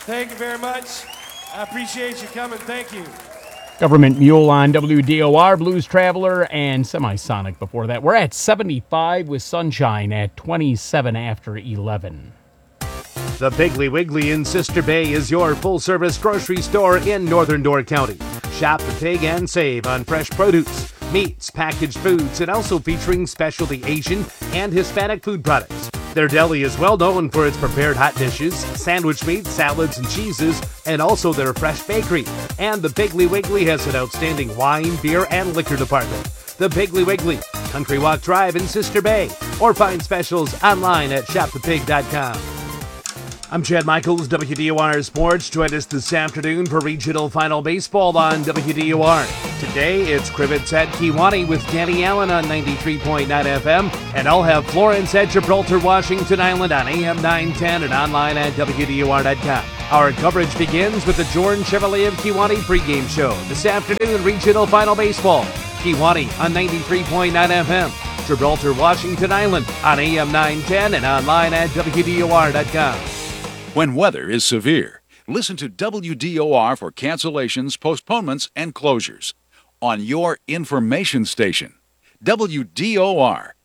Thank you very much. I appreciate you coming. Thank you. Government Mule on WDOR, Blues Traveler, and Semisonic before that. We're at 75 with sunshine at 27 after 11. The Piggly Wiggly in Sister Bay is your full-service grocery store in Northern Door County. Shop the pig and save on fresh produce, meats, packaged foods, and also featuring specialty Asian and Hispanic food products. Their deli is well known for its prepared hot dishes, sandwich meats, salads, and cheeses, and also their fresh bakery. And the Piggly Wiggly has an outstanding wine, beer, and liquor department. The Piggly Wiggly, Country Walk Drive in Sister Bay, or find specials online at shopthepig.com. I'm Chad Michaels, WDOR Sports. Join us this afternoon for Regional Final Baseball on WDOR. Today, it's Crivets at Kewaunee with Danny Allen on 93.9 FM, and I'll have Florence at Gibraltar, Washington Island on AM 910 and online at WDOR.com. Our coverage begins with the Jordan Chevrolet of Kewaunee pregame show. This afternoon, Regional Final Baseball. Kewaunee on 93.9 FM. Gibraltar, Washington Island on AM 910 and online at WDOR.com. When weather is severe, listen to WDOR for cancellations, postponements, and closures on your information station. WDOR,